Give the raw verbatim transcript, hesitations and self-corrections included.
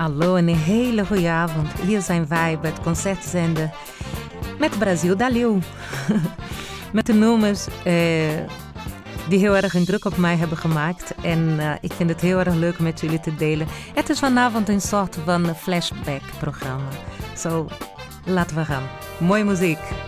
Hallo en een hele goede avond. Hier zijn wij bij het Concertzender met Brasil da Leeuw. Met de nummers eh, die heel erg indruk op mij hebben gemaakt. En uh, ik vind het heel erg leuk om met jullie te delen. Het is vanavond een soort van flashback programma. Zo, laten we gaan. Mooie muziek.